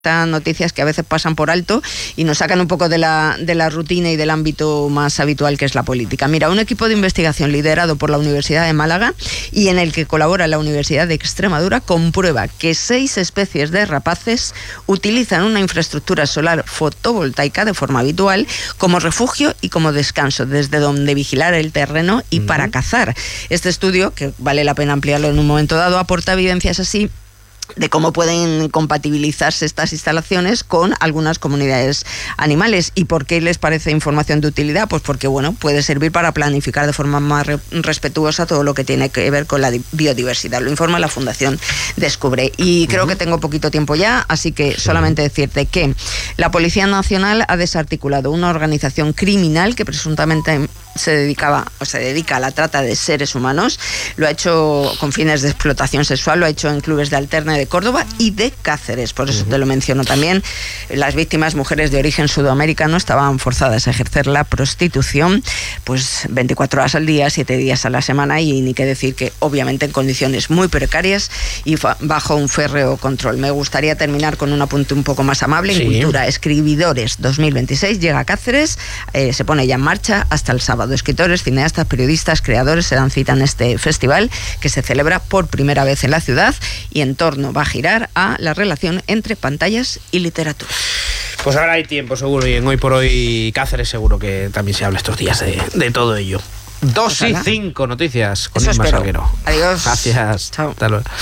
noticias que a veces pasan por alto y nos sacan un poco de la rutina y del ámbito más habitual que es la política. Mira, un equipo de investigación liderado por la Universidad de Málaga y en el que colabora la Universidad de Extremadura comprueba que 6 especies de rapaces utilizan una infraestructura solar fotovoltaica de forma habitual como refugio y como descanso, desde donde vigilar el terreno y para cazar. Este estudio, que vale la pena ampliarlo en un momento dado, aporta evidencias así de cómo pueden compatibilizarse estas instalaciones con algunas comunidades animales. ¿Y por qué les parece información de utilidad? Pues porque, bueno, puede servir para planificar de forma más respetuosa todo lo que tiene que ver con la biodiversidad. Lo informa la Fundación Descubre. Y creo que tengo poquito tiempo ya, así que solamente decirte que la Policía Nacional ha desarticulado una organización criminal que presuntamente se dedica a la trata de seres humanos. Lo ha hecho con fines de explotación sexual, lo ha hecho en clubes de Alterna de Córdoba y de Cáceres. Por eso te lo menciono también. Las víctimas, mujeres de origen sudamericano, estaban forzadas a ejercer la prostitución pues 24 horas al día, 7 días a la semana, y ni qué decir que obviamente en condiciones muy precarias y bajo un férreo control. Me gustaría terminar con un apunte un poco más amable. En Cultura Escribidores 2026 llega a Cáceres, se pone ya en marcha hasta el sábado. Escritores, cineastas, periodistas, creadores se dan cita en este festival que se celebra por primera vez en la ciudad y en torno va a girar a la relación entre pantallas y literatura. Pues ahora hay tiempo seguro, y en Hoy por Hoy Cáceres seguro que también se habla estos días de todo ello. 2:05 noticias con Inma Salguero. Adiós. Gracias. Chao. Hasta luego.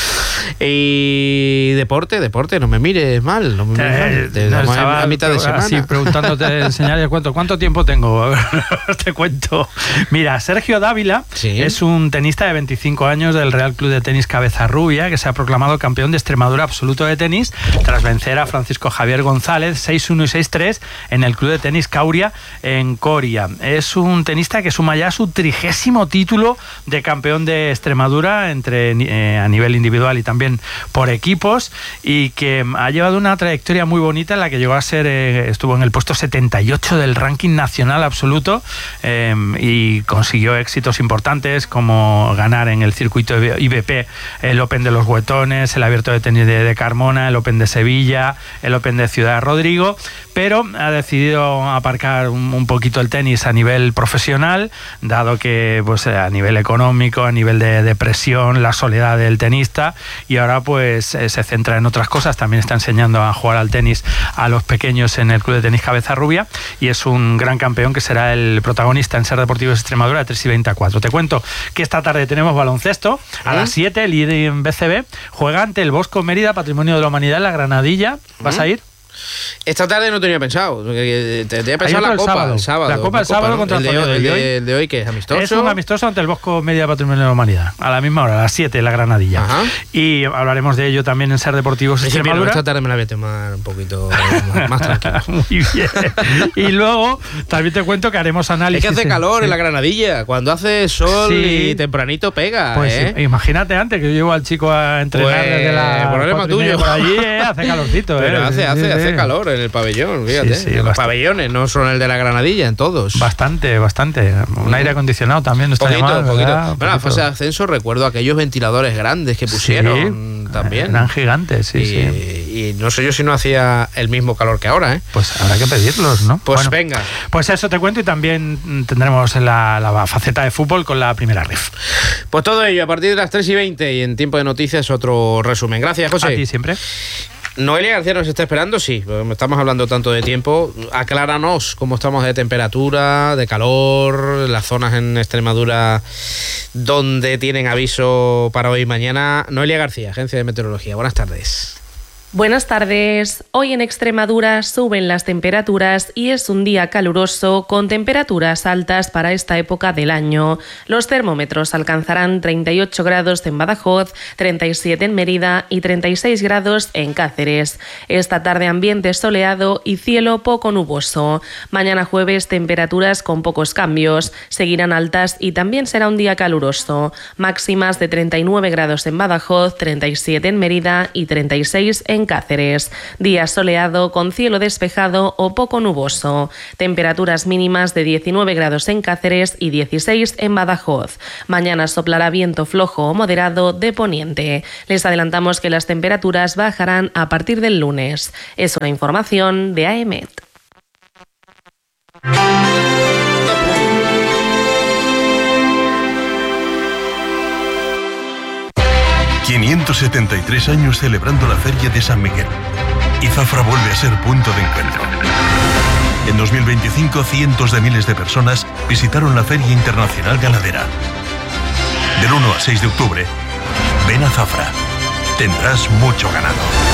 Y deporte, no me mires mal. No me mires mal. Estaba a mitad de semana. Sí, preguntándote, señal de cuánto tiempo tengo. A ver, te cuento. Mira, Sergio Dávila es un tenista de 25 años del Real Club de Tenis Cabezarrubia, que se ha proclamado campeón de Extremadura absoluto de tenis tras vencer a Francisco Javier González 6-1 y 6-3 en el Club de Tenis Cauria en Coria. Es un tenista que suma ya su 30º título de campeón de Extremadura a nivel individual y también por equipos, y que ha llevado una trayectoria muy bonita en la que llegó a ser, estuvo en el puesto 78 del ranking nacional absoluto, y consiguió éxitos importantes como ganar en el circuito IBP el Open de los Huetones, el Abierto de Tenis de Carmona, el Open de Sevilla, el Open de Ciudad Rodrigo, pero ha decidido aparcar un poquito el tenis a nivel profesional, dado que pues a nivel económico, a nivel de presión, la soledad del tenista, y ahora pues se centra en otras cosas. También está enseñando a jugar al tenis a los pequeños en el Club de Tenis Cabezarrubia, y es un gran campeón que será el protagonista en Ser Deportivos Extremadura de 3:24. Te cuento que esta tarde tenemos baloncesto. A las 7 el líder en BCB juega ante el Bosco Mérida, Patrimonio de la Humanidad, en la Granadilla. ¿Vas a ir? Esta tarde no tenía pensado. Tenía pensado la Copa el sábado. La Copa el sábado, ¿no? Contra el de hoy, que es amistoso. Es un amistoso ante el Bosco Mérida Patrimonio de la Humanidad. A la misma hora, a las 7, en la Granadilla. Ajá. Y hablaremos de ello también en Ser Deportivos Extremadura. Esta tarde me la voy a tomar un poquito más tranquila. Muy bien. Y luego también te cuento que haremos análisis. Es que hace calor en la Granadilla. Cuando hace sol y tempranito pega. Pues imagínate antes que yo llevo al chico a entrenar desde la problema tuyo. Por allí hace calorcito. Pero hace calor en el pabellón, fíjate. Sí, los pabellones, no solo en el de la Granadilla, en todos. Bastante. Un aire acondicionado también. Poquito. Bueno, la fase de ascenso, recuerdo aquellos ventiladores grandes que pusieron también. Eran gigantes, y no sé yo si no hacía el mismo calor que ahora, ¿eh? Pues habrá que pedirlos, ¿no? Pues bueno, venga. Pues eso te cuento, y también tendremos la faceta de fútbol con la primera ref. Pues todo ello a partir de las 3:20, y en tiempo de noticias otro resumen. Gracias, José. A ti siempre. Noelia García nos está esperando, sí, estamos hablando tanto de tiempo. Acláranos cómo estamos de temperatura, de calor, las zonas en Extremadura donde tienen aviso para hoy y mañana. Noelia García, Agencia de Meteorología, buenas tardes. Buenas tardes. Hoy en Extremadura suben las temperaturas y es un día caluroso con temperaturas altas para esta época del año. Los termómetros alcanzarán 38 grados en Badajoz, 37 en Mérida y 36 grados en Cáceres. Esta tarde ambiente soleado y cielo poco nuboso. Mañana jueves temperaturas con pocos cambios. Seguirán altas y también será un día caluroso. Máximas de 39 grados en Badajoz, 37 en Mérida y 36 en en Cáceres. Día soleado con cielo despejado o poco nuboso. Temperaturas mínimas de 19 grados en Cáceres y 16 en Badajoz. Mañana soplará viento flojo o moderado de poniente. Les adelantamos que las temperaturas bajarán a partir del lunes. Es una información de AEMET. 573 años celebrando la Feria de San Miguel. Y Zafra vuelve a ser punto de encuentro. En 2025, cientos de miles de personas visitaron la Feria Internacional Ganadera. Del 1 al 6 de octubre, ven a Zafra. Tendrás mucho ganado.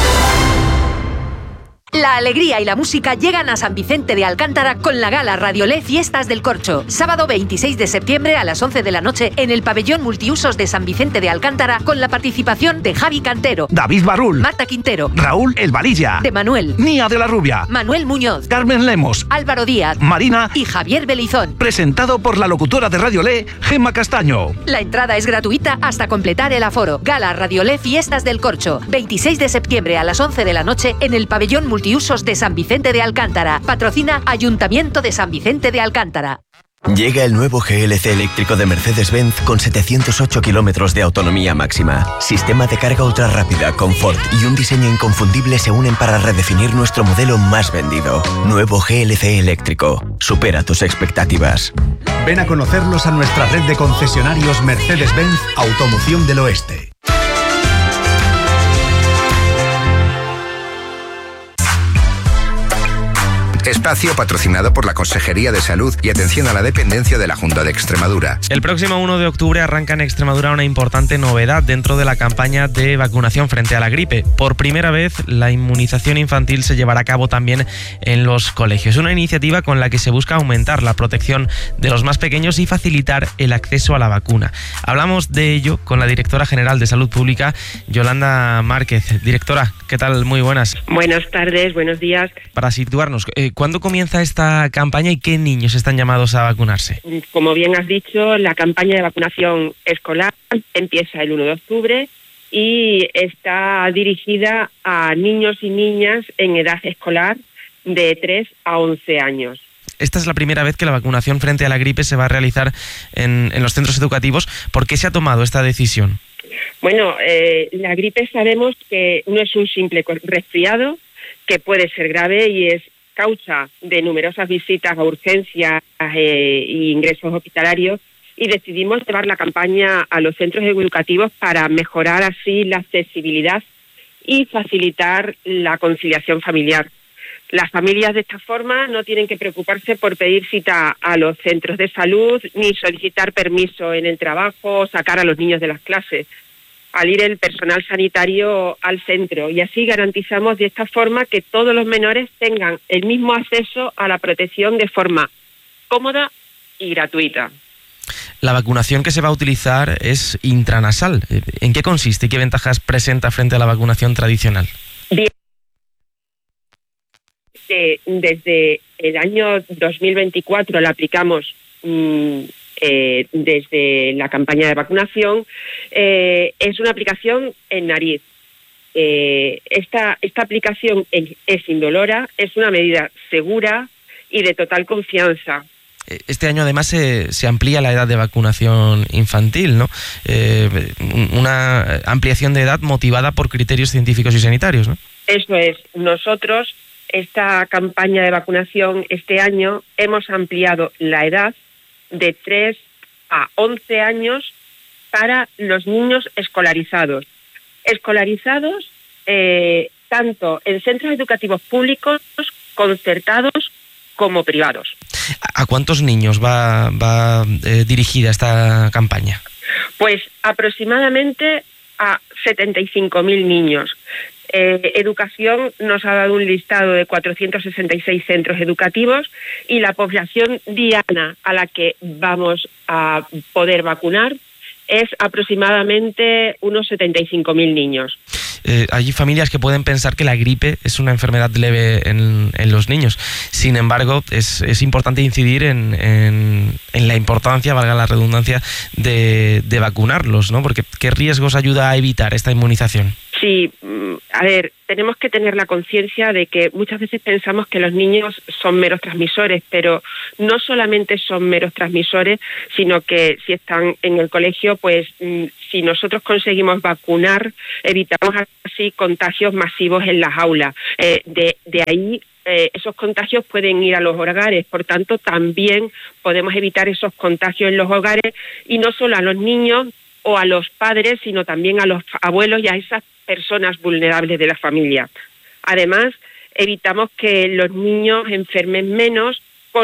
La alegría y la música llegan a San Vicente de Alcántara con la gala Radiolé Fiestas del Corcho. Sábado 26 de septiembre a las 11 de la noche en el pabellón multiusos de San Vicente de Alcántara con la participación de Javi Cantero, David Barrul, Marta Quintero, Raúl El Valilla, de Manuel, Nia de la Rubia, Manuel Muñoz, Carmen Lemos, Álvaro Díaz, Marina y Javier Belizón. Presentado por la locutora de Radiolé, Gemma Castaño. La entrada es gratuita hasta completar el aforo. Gala Radiolé Fiestas del Corcho. 26 de septiembre a las 11 de la noche en el pabellón multiusos de San Vicente de Alcántara. Patrocina Ayuntamiento de San Vicente de Alcántara. Llega el nuevo GLC eléctrico de Mercedes-Benz con 708 kilómetros de autonomía máxima. Sistema de carga ultra rápida, confort y un diseño inconfundible se unen para redefinir nuestro modelo más vendido. Nuevo GLC eléctrico. Supera tus expectativas. Ven a conocerlos a nuestra red de concesionarios Mercedes-Benz Automoción del Oeste. Espacio patrocinado por la Consejería de Salud y Atención a la Dependencia de la Junta de Extremadura. El próximo 1 de octubre arranca en Extremadura una importante novedad dentro de la campaña de vacunación frente a la gripe. Por primera vez, la inmunización infantil se llevará a cabo también en los colegios. Una iniciativa con la que se busca aumentar la protección de los más pequeños y facilitar el acceso a la vacuna. Hablamos de ello con la directora general de Salud Pública, Yolanda Márquez. Directora, ¿qué tal? Muy buenas. Buenas tardes, buenos días. Para situarnos, ¿cuándo comienza esta campaña y qué niños están llamados a vacunarse? Como bien has dicho, la campaña de vacunación escolar empieza el 1 de octubre y está dirigida a niños y niñas en edad escolar de 3 a 11 años. Esta es la primera vez que la vacunación frente a la gripe se va a realizar en los centros educativos. ¿Por qué se ha tomado esta decisión? Bueno, la gripe sabemos que no es un simple resfriado, que puede ser grave y es causa de numerosas visitas a urgencias e ingresos hospitalarios, y decidimos llevar la campaña a los centros educativos para mejorar así la accesibilidad y facilitar la conciliación familiar. Las familias de esta forma no tienen que preocuparse por pedir cita a los centros de salud ni solicitar permiso en el trabajo o sacar a los niños de las clases al ir el personal sanitario al centro, y así garantizamos de esta forma que todos los menores tengan el mismo acceso a la protección de forma cómoda y gratuita. La vacunación que se va a utilizar es intranasal. ¿En qué consiste y qué ventajas presenta frente a la vacunación tradicional? Bien. Desde el año 2024 la aplicamos desde la campaña de vacunación. Es una aplicación en nariz. Esta aplicación es indolora, es una medida segura y de total confianza. Este año además se amplía la edad de vacunación infantil, ¿no? Una ampliación de edad motivada por criterios científicos y sanitarios, ¿no? Eso es. Nosotros, esta campaña de vacunación este año, hemos ampliado la edad de 3 a 11 años para los niños escolarizados. Escolarizados tanto en centros educativos públicos, concertados como privados. ¿A cuántos niños va dirigida esta campaña? Pues aproximadamente a 75.000 niños. Educación nos ha dado un listado de 466 centros educativos y la población diana a la que vamos a poder vacunar es aproximadamente unos 75.000 niños. Hay familias que pueden pensar que la gripe es una enfermedad leve en los niños. Sin embargo, es importante incidir en la importancia, valga la redundancia, de vacunarlos, ¿no? Porque ¿qué riesgos ayuda a evitar esta inmunización? Sí, a ver, tenemos que tener la conciencia de que muchas veces pensamos que los niños son meros transmisores, pero no solamente son meros transmisores, sino que si están en el colegio, pues si nosotros conseguimos vacunar, evitamos así contagios masivos en las aulas. De ahí esos contagios pueden ir a los hogares, por tanto también podemos evitar esos contagios en los hogares, y no solo a los niños o a los padres, sino también a los abuelos y a esas personas vulnerables de la familia. Además, evitamos que los niños enfermen menos,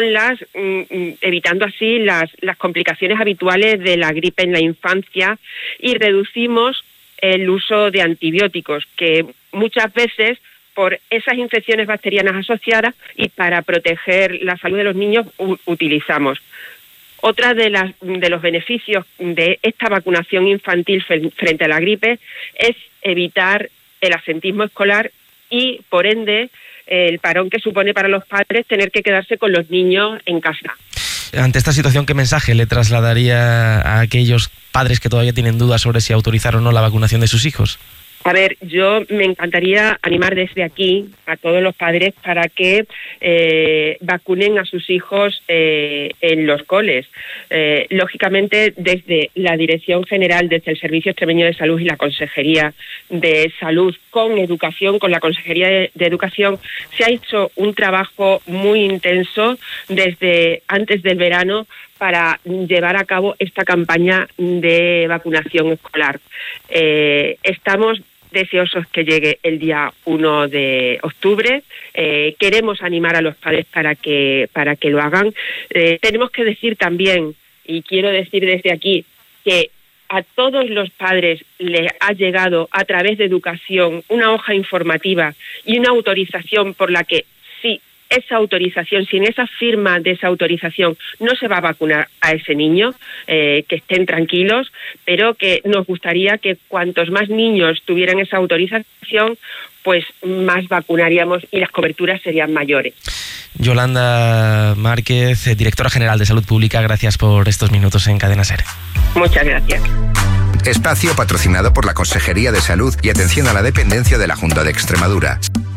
evitando así las complicaciones habituales de la gripe en la infancia, y reducimos el uso de antibióticos, que muchas veces por esas infecciones bacterianas asociadas y para proteger la salud de los niños utilizamos. Otra de los beneficios de esta vacunación infantil frente a la gripe es evitar el absentismo escolar y, por ende, el parón que supone para los padres tener que quedarse con los niños en casa. Ante esta situación, ¿qué mensaje le trasladaría a aquellos padres que todavía tienen dudas sobre si autorizar o no la vacunación de sus hijos? A ver, yo me encantaría animar desde aquí a todos los padres para que vacunen a sus hijos en los coles. Lógicamente, desde la Dirección General, desde el Servicio Extremeño de Salud y la Consejería de Salud con Educación, con la Consejería de Educación, se ha hecho un trabajo muy intenso desde antes del verano para llevar a cabo esta campaña de vacunación escolar. Estamos deseosos que llegue el día 1 de octubre. Queremos animar a los padres para que lo hagan. Tenemos que decir también, y quiero decir desde aquí, que a todos los padres les ha llegado a través de Educación una hoja informativa y una autorización por la que sí, esa autorización, sin esa firma de esa autorización, no se va a vacunar a ese niño, que estén tranquilos, pero que nos gustaría que cuantos más niños tuvieran esa autorización, pues más vacunaríamos y las coberturas serían mayores. Yolanda Márquez, directora general de Salud Pública, gracias por estos minutos en Cadena SER. Muchas gracias. Espacio patrocinado por la Consejería de Salud y Atención a la Dependencia de la Junta de Extremadura.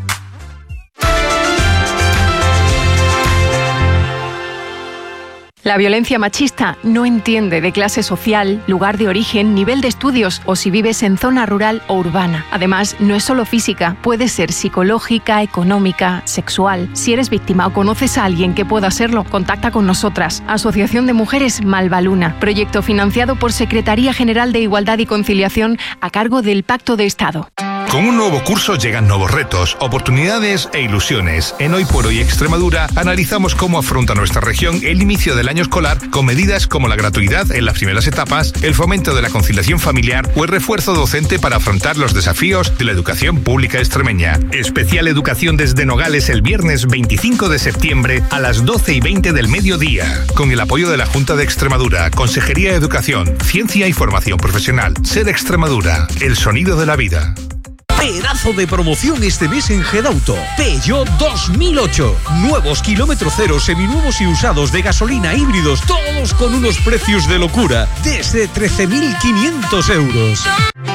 La violencia machista no entiende de clase social, lugar de origen, nivel de estudios o si vives en zona rural o urbana. Además, no es solo física, puede ser psicológica, económica, sexual. Si eres víctima o conoces a alguien que pueda serlo, contacta con nosotras. Asociación de Mujeres Malvaluna, proyecto financiado por Secretaría General de Igualdad y Conciliación a cargo del Pacto de Estado. Con un nuevo curso llegan nuevos retos, oportunidades e ilusiones. En Hoy por Hoy Extremadura analizamos cómo afronta nuestra región el inicio del año escolar con medidas como la gratuidad en las primeras etapas, el fomento de la conciliación familiar o el refuerzo docente para afrontar los desafíos de la educación pública extremeña. Especial Educación desde Nogales el viernes 25 de septiembre a las 12:20 del mediodía. Con el apoyo de la Junta de Extremadura, Consejería de Educación, Ciencia y Formación Profesional. SER Extremadura, el sonido de la vida. Pedazo de promoción este mes en Gedauto. Peugeot 2008. Nuevos kilómetro cero, seminuevos y usados de gasolina, híbridos, todos con unos precios de locura. Desde 13.500 euros.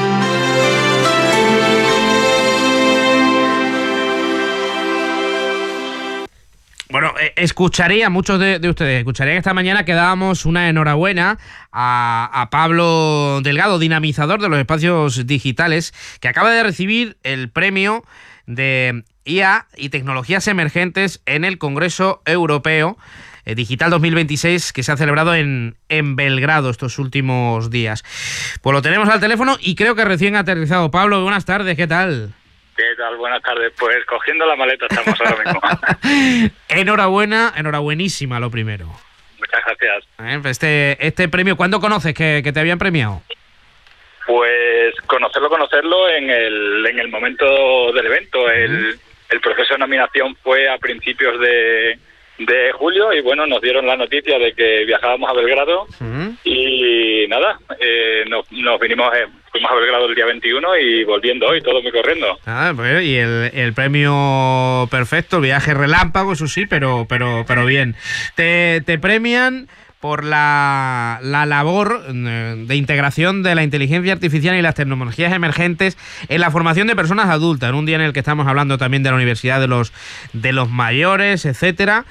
Bueno, escucharía, muchos de ustedes, escucharían esta mañana que dábamos una enhorabuena a Pablo Delgado, dinamizador de los espacios digitales, que acaba de recibir el premio de IA y tecnologías emergentes en el Congreso Europeo Digital 2026, que se ha celebrado en Belgrado estos últimos días. Pues lo tenemos al teléfono y creo que recién aterrizado. Pablo, buenas tardes, ¿qué tal? ¿Qué tal? Buenas tardes. Pues cogiendo la maleta estamos ahora mismo. Enhorabuena, enhorabuenísima lo primero. Muchas gracias. Este premio, ¿cuándo conoces que te habían premiado? Pues conocerlo en el momento del evento. El proceso de nominación fue a principios de julio y bueno, nos dieron la noticia de que viajábamos a Belgrado y nada, nos fuimos a Belgrado el día 21 y volviendo hoy, todo muy corriendo. Pues, y el premio perfecto, viaje relámpago, eso sí, pero bien. Te premian por la labor de integración de la inteligencia artificial y las tecnologías emergentes en la formación de personas adultas, en un día en el que estamos hablando también de la universidad de los mayores, etcétera.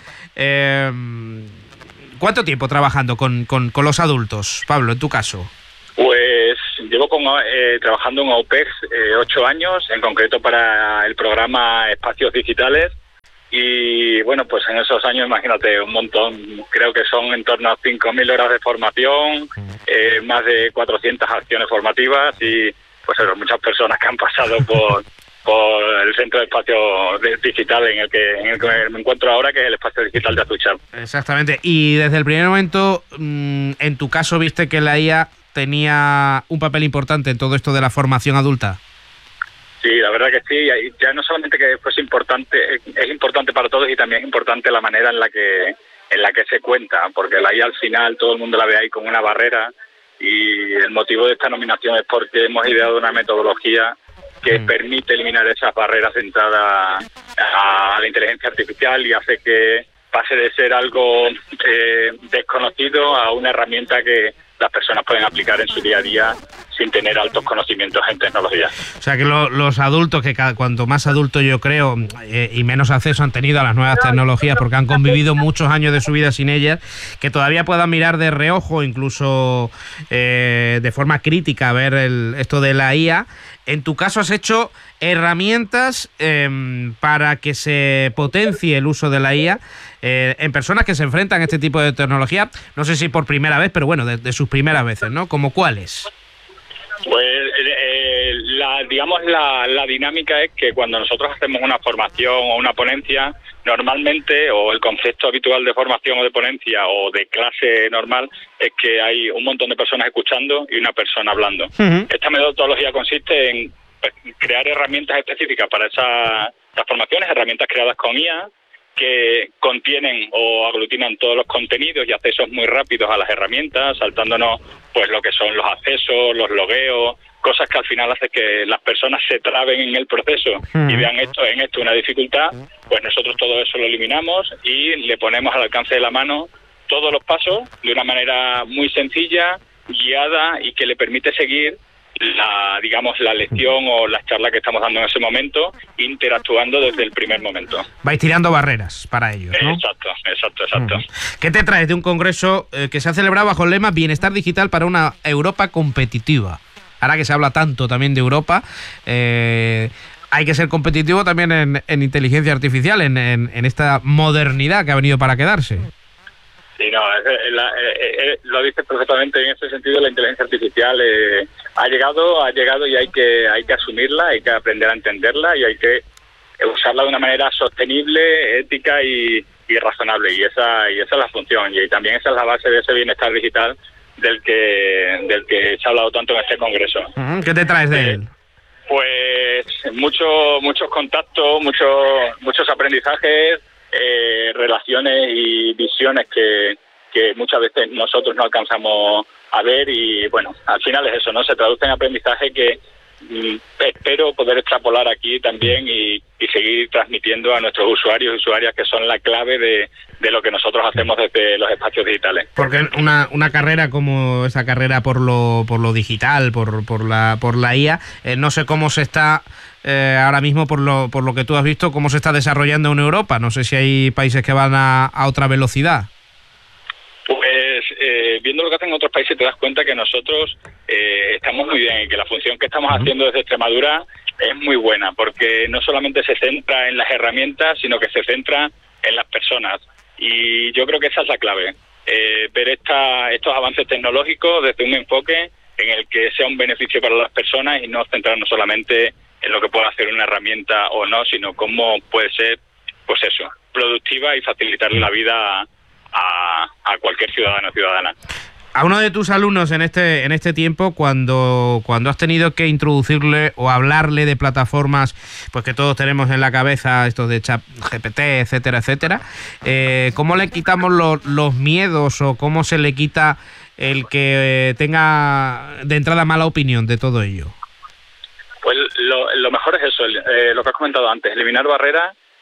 ¿Cuánto tiempo trabajando con los adultos, Pablo, en tu caso? Pues llevo trabajando en OPEX 8 años, en concreto para el programa Espacios Digitales. Y bueno, pues en esos años, imagínate, un montón, creo que son en torno a 5.000 horas de formación, más de 400 acciones formativas y pues eso, muchas personas que han pasado por el Centro de Espacio Digital en el que me encuentro ahora, que es el Espacio Digital de Atuchar. Exactamente, y desde el primer momento, en tu caso, viste que la IA tenía un papel importante en todo esto de la formación adulta. Sí, la verdad que sí, y ya no solamente que es importante para todos y también es importante la manera en la que se cuenta, porque la IA al final todo el mundo la ve ahí como una barrera y el motivo de esta nominación es porque hemos ideado una metodología que permite eliminar esas barreras centradas a la inteligencia artificial y hace que pase de ser algo desconocido a una herramienta que las personas pueden aplicar en su día a día sin tener altos conocimientos en tecnología. O sea que los adultos, que cuanto más adultos yo creo y menos acceso han tenido a las nuevas tecnologías porque han convivido muchos años de su vida sin ellas, que todavía puedan mirar de reojo, incluso de forma crítica, a ver esto de la IA. En tu caso has hecho herramientas para que se potencie el uso de la IA en personas que se enfrentan a este tipo de tecnología, no sé si por primera vez, pero bueno, de sus primeras veces, ¿no? ¿Como cuáles? Pues la dinámica es que cuando nosotros hacemos una formación o una ponencia, normalmente, o el concepto habitual de formación o de ponencia o de clase normal, es que hay un montón de personas escuchando y una persona hablando. Esta metodología consiste en crear herramientas específicas para esas formaciones, herramientas creadas con IA, que contienen o aglutinan todos los contenidos y accesos muy rápidos a las herramientas, saltándonos pues lo que son los accesos, los logueos, cosas que al final hacen que las personas se traben en el proceso y vean en esto una dificultad. Pues nosotros todo eso lo eliminamos y le ponemos al alcance de la mano todos los pasos de una manera muy sencilla, guiada y que le permite seguir la lección o la charla que estamos dando en ese momento, interactuando desde el primer momento. Vais tirando barreras para ellos, ¿no? Exacto. ¿Qué te traes de un congreso que se ha celebrado bajo el lema Bienestar Digital para una Europa competitiva? Ahora que se habla tanto también de Europa, hay que ser competitivo también en inteligencia artificial, en esta modernidad que ha venido para quedarse. Sí, no, lo dices perfectamente. En ese sentido, la inteligencia artificial ha llegado y hay que asumirla, hay que aprender a entenderla y hay que usarla de una manera sostenible, ética y razonable. Y esa es la función y también esa es la base de ese bienestar digital del que se ha hablado tanto en este congreso. ¿Qué te traes de él? Pues muchos contactos, muchos aprendizajes, relaciones y visiones que muchas veces nosotros no alcanzamos a ver y bueno, al final es eso, ¿no? Se traduce en aprendizaje que espero poder extrapolar aquí también y seguir transmitiendo a nuestros usuarios y usuarias, que son la clave de lo que nosotros hacemos desde los espacios digitales. Porque una carrera como esa carrera por lo digital, por la IA, no sé cómo se está ahora mismo, por lo que tú has visto, cómo se está desarrollando en Europa. No sé si hay países que van a otra velocidad. Pues viendo lo que hacen otros países te das cuenta que nosotros estamos muy bien y que la función que estamos haciendo desde Extremadura es muy buena, porque no solamente se centra en las herramientas, sino que se centra en las personas. Y yo creo que esa es la clave, ver estos avances tecnológicos desde un enfoque en el que sea un beneficio para las personas y no centrarnos solamente en lo que puede hacer una herramienta o no, sino cómo puede ser, pues eso, productiva y facilitarle la vida a cualquier ciudadano o ciudadana. A uno de tus alumnos en este tiempo, cuando has tenido que introducirle o hablarle de plataformas pues que todos tenemos en la cabeza, estos de ChatGPT, etcétera, ¿cómo le quitamos los miedos o cómo se le quita el que tenga de entrada mala opinión de todo ello? Pues lo mejor es eso, lo que has comentado antes, eliminar barreras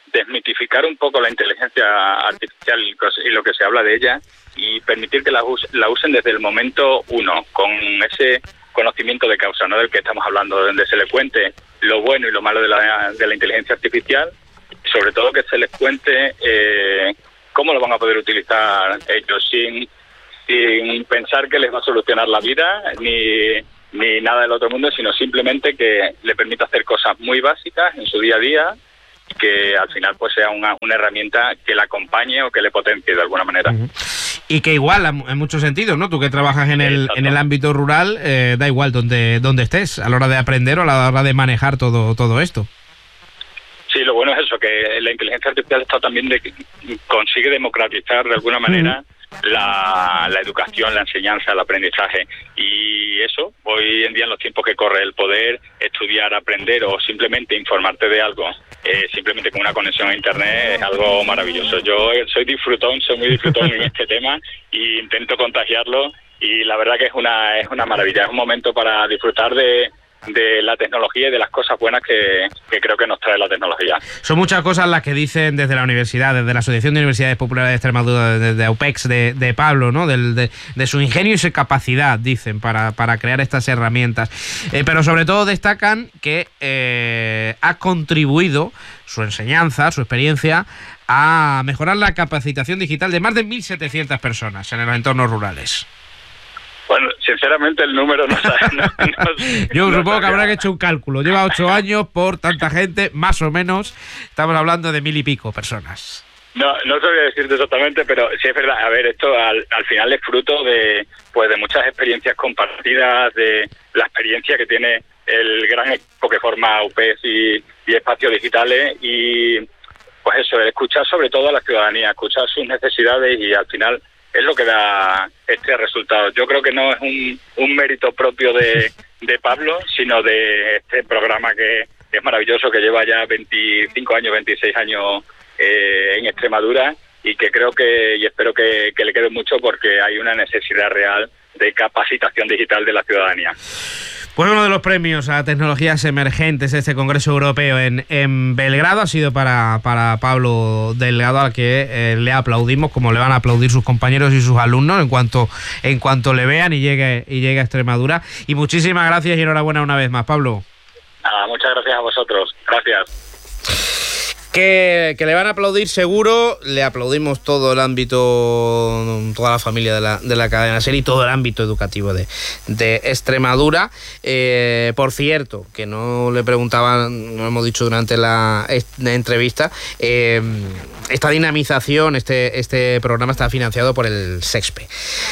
desmitificar un poco la inteligencia artificial y lo que se habla de ella, y permitir que la usen desde el momento uno, con ese conocimiento de causa, ¿no?, del que estamos hablando, donde se le cuente lo bueno y lo malo de la inteligencia artificial, sobre todo que se les cuente cómo lo van a poder utilizar ellos, sin pensar que les va a solucionar la vida ni nada del otro mundo, sino simplemente que le permita hacer cosas muy básicas en su día a día, que al final pues sea una herramienta que la acompañe o que le potencie de alguna manera. Y que igual, en muchos sentidos, ¿no? Tú que trabajas en el ámbito rural, da igual donde estés, a la hora de aprender o a la hora de manejar todo esto. Sí, lo bueno es eso, que la inteligencia artificial está también consigue democratizar de alguna manera la educación, la enseñanza, el aprendizaje. Y eso, hoy en día, en los tiempos que corre, el poder estudiar, aprender o simplemente informarte de algo, simplemente con una conexión a internet, es algo maravilloso. Yo soy muy disfrutón en este tema, y intento contagiarlo, y la verdad que es una maravilla. Es un momento para disfrutar de la tecnología y de las cosas buenas que creo que nos trae la tecnología. Son muchas cosas las que dicen desde la universidad, desde la Asociación de Universidades Populares de Extremadura, desde AUPEX, de Pablo, ¿no? De su ingenio y su capacidad, dicen, para crear estas herramientas. Pero sobre todo destacan que ha contribuido su enseñanza, su experiencia, a mejorar la capacitación digital de más de 1.700 personas en los entornos rurales. Bueno, sinceramente el número no Yo supongo que habrá que hecho un cálculo. Lleva 8 años por tanta gente, más o menos. Estamos hablando de 1.000 y pico personas. No sabría decirte exactamente, pero sí es verdad. A ver, esto al final es fruto de muchas experiencias compartidas, de la experiencia que tiene el gran equipo que forma UPEX y Espacios Digitales, y pues eso, escuchar sobre todo a la ciudadanía, escuchar sus necesidades, y al final es lo que da este resultado. Yo creo que no es un mérito propio de Pablo, sino de este programa que es maravilloso, que lleva ya 25 años, 26 años en Extremadura, y que creo y espero que le quede mucho, porque hay una necesidad real de capacitación digital de la ciudadanía. Pues uno de los premios a tecnologías emergentes de este Congreso Europeo en Belgrado ha sido para Pablo Delgado, al que le aplaudimos, como le van a aplaudir sus compañeros y sus alumnos en cuanto le vean y llegue a Extremadura. Y muchísimas gracias y enhorabuena una vez más, Pablo. Nada, muchas gracias a vosotros. Gracias. Que le van a aplaudir seguro, le aplaudimos todo el ámbito, toda la familia de la cadena SER y todo el ámbito educativo de Extremadura. Por cierto, que no le preguntaban, no lo hemos dicho durante la entrevista, esta dinamización, este programa está financiado por el SEXPE.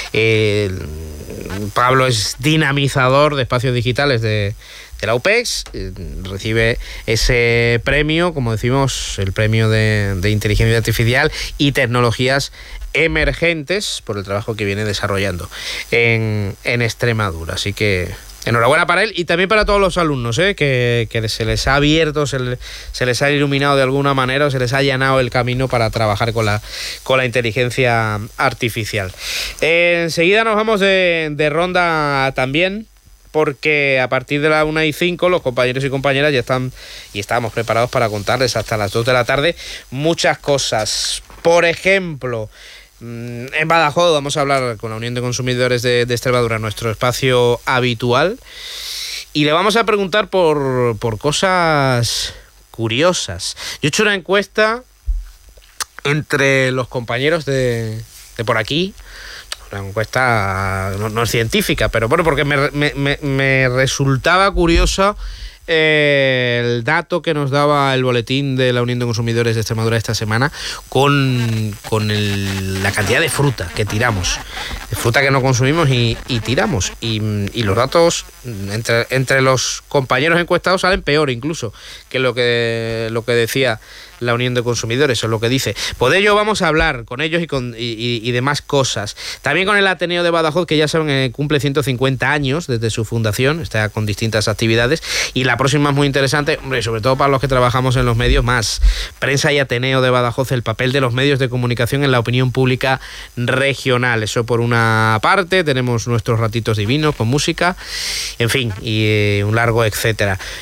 Pablo es dinamizador de espacios digitales de la UPEX, recibe ese premio, como decimos, el premio de inteligencia artificial y tecnologías emergentes, por el trabajo que viene desarrollando en Extremadura. Así que enhorabuena para él y también para todos los alumnos, que se les ha abierto, se les ha iluminado de alguna manera, o se les ha allanado el camino para trabajar con la inteligencia artificial. Enseguida nos vamos de ronda también, porque a partir de las 1:05 los compañeros y compañeras ya estamos preparados para contarles hasta las 2 de la tarde muchas cosas. Por ejemplo, en Badajoz vamos a hablar con la Unión de Consumidores de Extremadura, nuestro espacio habitual, y le vamos a preguntar por cosas curiosas. Yo he hecho una encuesta entre los compañeros de por aquí. Una encuesta no es científica, pero bueno, porque me resultaba curioso el dato que nos daba el boletín de la Unión de Consumidores de Extremadura esta semana con la cantidad de fruta que tiramos, de fruta que no consumimos y tiramos, y los datos entre los compañeros encuestados salen peor incluso que lo que decía la Unión de Consumidores, o lo que dice. Por ello vamos a hablar con ellos y demás cosas. También con el Ateneo de Badajoz, que ya saben, cumple 150 años desde su fundación, está con distintas actividades, y la próxima es muy interesante, hombre, sobre todo para los que trabajamos en los medios, más Prensa y Ateneo de Badajoz, el papel de los medios de comunicación en la opinión pública regional. Eso por una parte, tenemos nuestros ratitos divinos con música, en fin, y un largo etcétera.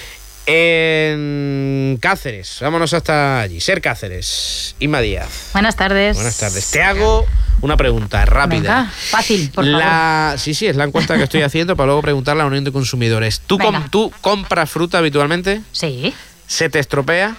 En Cáceres, vámonos hasta allí. Ser Cáceres, Inma Díaz. Buenas tardes. Buenas tardes. Te hago una pregunta rápida. Venga, fácil, por favor. Sí, es la encuesta que estoy haciendo para luego preguntarle a la Unión de Consumidores. ¿Tú compras fruta habitualmente? Sí. ¿Se te estropea?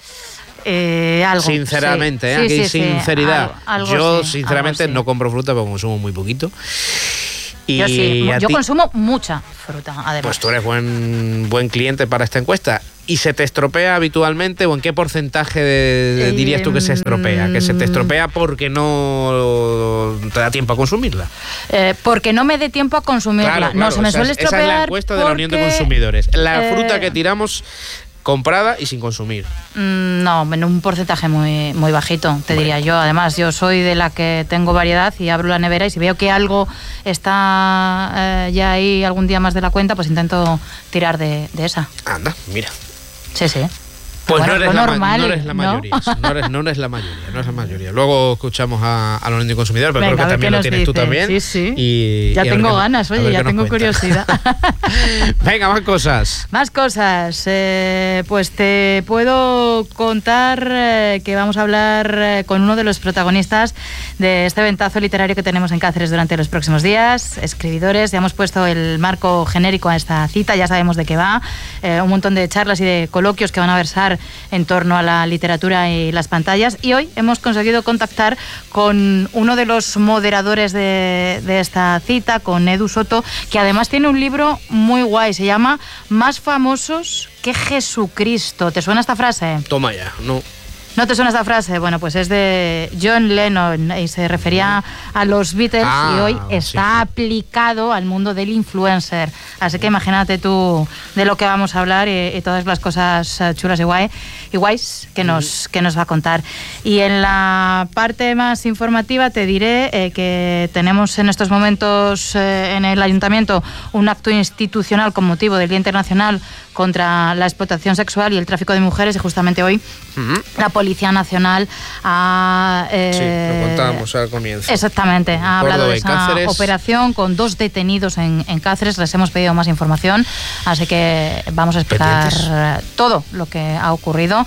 Algo. Sinceramente, sí. aquí hay sinceridad. Yo, sinceramente, sí. no compro fruta porque consumo muy poquito. Y yo sí, yo consumo mucha fruta, además. Pues tú eres buen cliente para esta encuesta. ¿Y se te estropea habitualmente o en qué porcentaje dirías tú que se estropea? ¿Que se te estropea porque no te da tiempo a consumirla? Porque no me dé tiempo a consumirla. Claro, no, se me suele estropear. Esa es la encuesta de la Unión de Consumidores. La fruta que tiramos comprada y sin consumir. No, en un porcentaje muy bajito, te diría yo. Además, yo soy de la que tengo variedad y abro la nevera y si veo que algo está ya ahí algún día más de la cuenta, pues intento tirar de esa. Anda, mira. Sí. Pues bueno, no eres la mayoría. No eres la mayoría. Luego escuchamos a la Unión de Consumidores, pero venga, creo que también lo tienes dice. tú también. Sí. Y ya tengo ganas, oye, ya tengo curiosidad. Venga, más cosas. Pues te puedo contar que vamos a hablar con uno de los protagonistas de este ventazo literario que tenemos en Cáceres durante los próximos días, escribidores. Ya hemos puesto el marco genérico a esta cita, ya sabemos de qué va. Un montón de charlas y de coloquios que van a versar en torno a la literatura y las pantallas, y hoy hemos conseguido contactar con uno de los moderadores de esta cita, con Edu Soto, que además tiene un libro muy guay, se llama Más famosos que Jesucristo. ¿Te suena esta frase? Toma ya, no. ¿No te suena esta frase? Bueno, pues es de John Lennon y se refería a los Beatles y hoy está aplicado al mundo del influencer. Así que imagínate tú de lo que vamos a hablar y todas las cosas chulas y guays que nos va a contar. Y en la parte más informativa te diré que tenemos en estos momentos en el Ayuntamiento un acto institucional con motivo del Día Internacional contra la explotación sexual y el tráfico de mujeres, y justamente hoy la Policía Nacional ha... lo contábamos al comienzo. Exactamente, ha hablado de esa operación con 2 detenidos en Cáceres. Les hemos pedido más información, así que vamos a explicar todo lo que ha ocurrido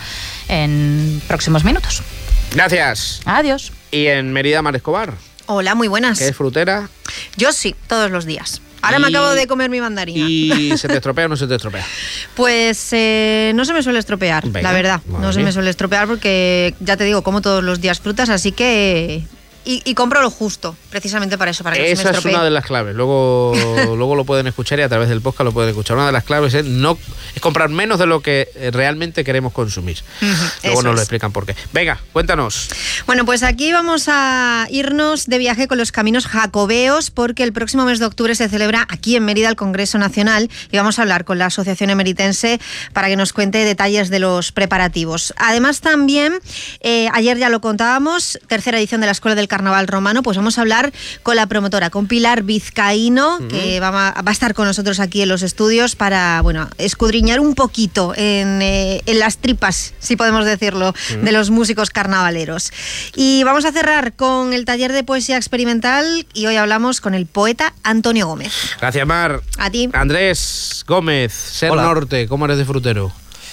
en próximos minutos. Gracias. Adiós. Y en Mérida, Mar Escobar. Hola, muy buenas. ¿Qué es frutera? Yo sí, todos los días. Ahora me acabo de comer mi mandarina. ¿Y se te estropea o no se te estropea? Pues no se me suele estropear, la verdad. No se me suele estropear porque, ya te digo, como todos los días frutas, así que... Y compro lo justo, precisamente para eso, para que no se me estropee. Esa es una de las claves. Luego lo pueden escuchar y a través del podcast lo pueden escuchar. Una de las claves es comprar menos de lo que realmente queremos consumir. Luego nos lo explican por qué. Venga, cuéntanos. Bueno, pues aquí vamos a irnos de viaje con los caminos jacobeos, porque el próximo mes de octubre se celebra aquí en Mérida el Congreso Nacional y vamos a hablar con la Asociación Emeritense para que nos cuente detalles de los preparativos. Además también, ayer ya lo contábamos, tercera edición de la Escuela del Carnaval Romano, pues vamos a hablar con la promotora, con Pilar Vizcaíno, que va a estar con nosotros aquí en los estudios para, escudriñar un poquito en las tripas, si podemos decirlo, de los músicos carnavaleros. Y vamos a cerrar con el taller de poesía experimental y hoy hablamos con el poeta Antonio Gómez. Gracias, Mar. A ti. Andrés Gómez, Ser Norte, ¿cómo eres de frutero?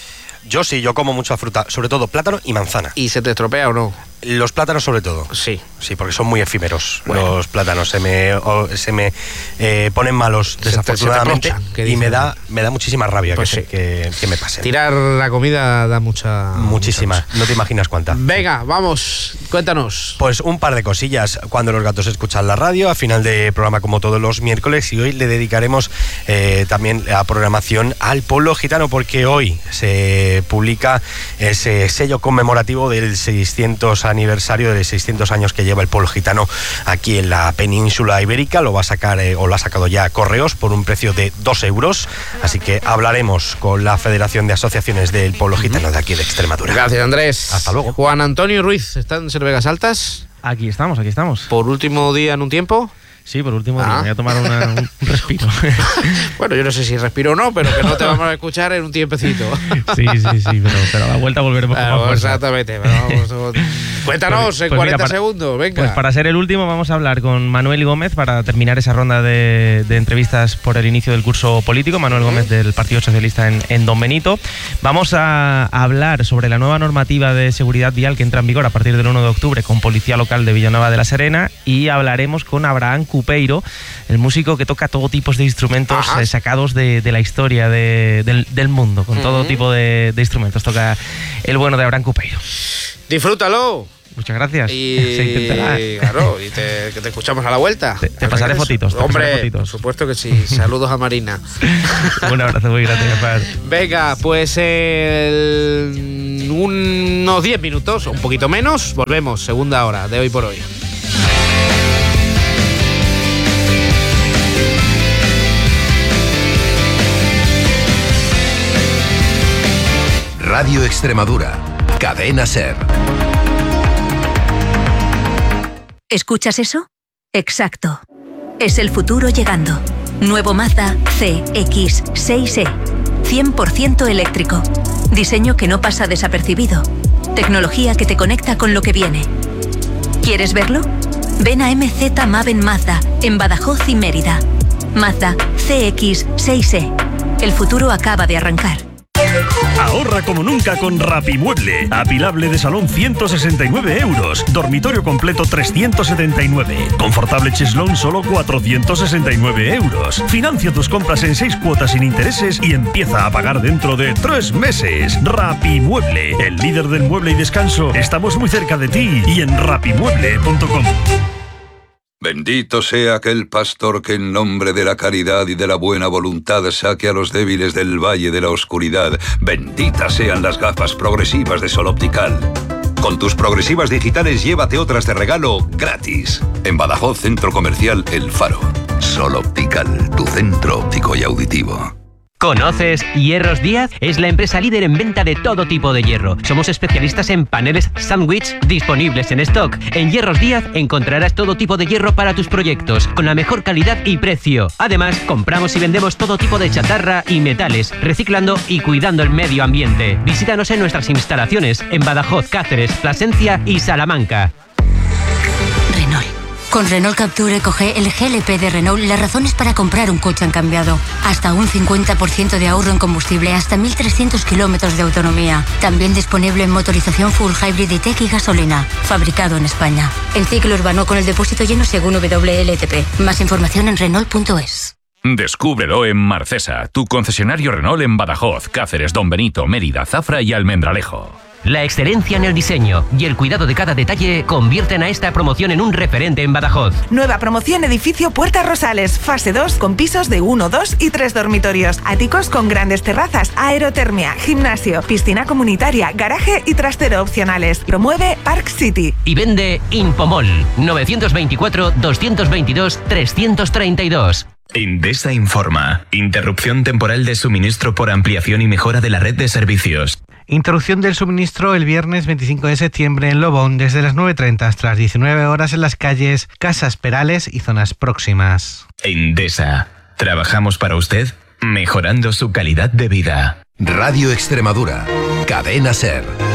Yo como mucha fruta, sobre todo plátano y manzana. ¿Y se te estropea o no? Los plátanos sobre todo. Sí, porque son muy efímeros. Bueno. Los plátanos se me ponen malos desafortunadamente y me da muchísima rabia que me pasen. Tirar la comida da muchísima. No te imaginas cuánta. Venga, vamos, cuéntanos. Pues un par de cosillas. Cuando los gatos escuchan la radio, a final de programa como todos los miércoles, y hoy le dedicaremos también la programación al pueblo gitano, porque hoy se publica ese sello conmemorativo del 600 aniversario de 600 años que lleva el pueblo gitano aquí en la península ibérica. Lo va a sacar o lo ha sacado ya Correos por un precio de 2 euros. Así que hablaremos con la Federación de Asociaciones del Pueblo Gitano de aquí de Extremadura. Gracias, Andrés. Hasta luego. Juan Antonio Ruiz, ¿está en Cervegas Altas? Aquí estamos. ¿Por último día en un tiempo? Sí, por último día, voy a tomar un respiro. Bueno, yo no sé si respiro o no, pero que no te vamos a escuchar en un tiempecito. Sí, pero a la vuelta volveremos con más fuerza. Exactamente. Cuéntanos en 40 segundos, venga. Pues para ser el último vamos a hablar con Manuel Gómez para terminar esa ronda de entrevistas por el inicio del curso político. Manuel Gómez del Partido Socialista en Don Benito. Vamos a hablar sobre la nueva normativa de seguridad vial que entra en vigor a partir del 1 de octubre con Policía Local de Villanueva de la Serena, y hablaremos con Abraham Cupeiro, el músico que toca todo tipo de instrumentos sacados de la historia del mundo, con todo tipo de instrumentos. Toca el bueno de Abraham Cupeiro. Disfrútalo. Muchas gracias. Y se intentará. Claro, y te escuchamos a la vuelta. Te pasaré fotitos. Hombre, por supuesto que sí. Saludos a Marina. Un abrazo muy grande, Rafael. Venga, pues unos 10 minutos, un poquito menos, volvemos, segunda hora de Hoy por Hoy. Radio Extremadura, Cadena SER. ¿Escuchas eso? Exacto. Es el futuro llegando. Nuevo Mazda CX-6e. 100% eléctrico. Diseño que no pasa desapercibido. Tecnología que te conecta con lo que viene. ¿Quieres verlo? Ven a MZ Maven Mazda, en Badajoz y Mérida. Mazda CX-6e. El futuro acaba de arrancar. Ahorra como nunca con Rapimueble. Apilable de salón 169 euros. Dormitorio completo 379. Confortable cheslón solo 469 euros. Financia tus compras en 6 cuotas sin intereses y empieza a pagar dentro de 3 meses. Rapimueble, el líder del mueble y descanso. Estamos muy cerca de ti y en rapimueble.com. Bendito sea aquel pastor que en nombre de la caridad y de la buena voluntad saque a los débiles del valle de la oscuridad. Benditas sean las gafas progresivas de Sol Optical. Con tus progresivas digitales llévate otras de regalo gratis. En Badajoz, Centro Comercial El Faro. Sol Optical, tu centro óptico y auditivo. ¿Conoces Hierros Díaz? Es la empresa líder en venta de todo tipo de hierro. Somos especialistas en paneles sándwich disponibles en stock. En Hierros Díaz encontrarás todo tipo de hierro para tus proyectos, con la mejor calidad y precio. Además, compramos y vendemos todo tipo de chatarra y metales, reciclando y cuidando el medio ambiente. Visítanos en nuestras instalaciones en Badajoz, Cáceres, Plasencia y Salamanca. Renault. Con Renault Capture Eco-G, el GLP de Renault, las razones para comprar un coche han cambiado. Hasta un 50% de ahorro en combustible, hasta 1.300 kilómetros de autonomía. También disponible en motorización full hybrid y tech y gasolina. Fabricado en España. El ciclo urbano con el depósito lleno según WLTP. Más información en Renault.es. Descúbrelo en Marcesa, tu concesionario Renault en Badajoz, Cáceres, Don Benito, Mérida, Zafra y Almendralejo. La excelencia en el diseño y el cuidado de cada detalle convierten a esta promoción en un referente en Badajoz. Nueva promoción Edificio Puertas Rosales, fase 2, con pisos de 1, 2 y 3 dormitorios. Áticos con grandes terrazas, aerotermia, gimnasio, piscina comunitaria, garaje y trastero opcionales. Promueve Park City. Y vende Impomol, 924-222-332. Endesa informa. Interrupción temporal de suministro por ampliación y mejora de la red de servicios. Interrupción del suministro el viernes 25 de septiembre en Lobón desde las 9:30 hasta las 19 horas en las calles Casas Perales y zonas próximas. Endesa. Trabajamos para usted, mejorando su calidad de vida. Radio Extremadura. Cadena SER.